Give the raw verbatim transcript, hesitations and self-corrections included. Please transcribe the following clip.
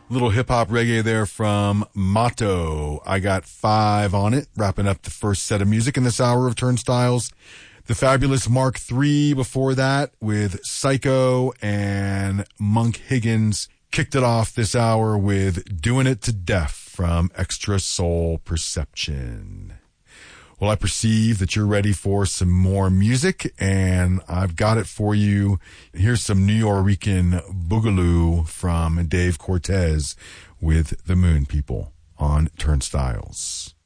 Little hip-hop reggae there from Motto. I got five on it, wrapping up the first set of music in this hour of Turnstiles. The fabulous Mark three before that with Psycho, and Monk Higgins kicked it off this hour with Doing It to Death from Extra Soul Perception. Well, I perceive that you're ready for some more music, and I've got it for you. Here's some New Yorican boogaloo from Dave Cortez with the Moon People on Turnstiles.